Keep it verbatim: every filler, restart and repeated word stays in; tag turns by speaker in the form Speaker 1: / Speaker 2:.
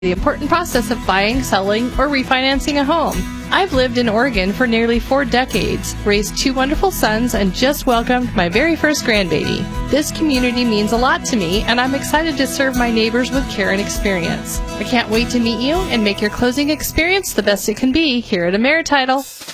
Speaker 1: the important process of buying, selling, or refinancing a home. I've lived in Oregon for nearly four decades, raised two wonderful sons, and just welcomed my very first grandbaby. This community means a lot to me, and I'm excited to serve my neighbors with care and experience. I can't wait to meet you and make your closing experience the best it can be here at AmeriTitle.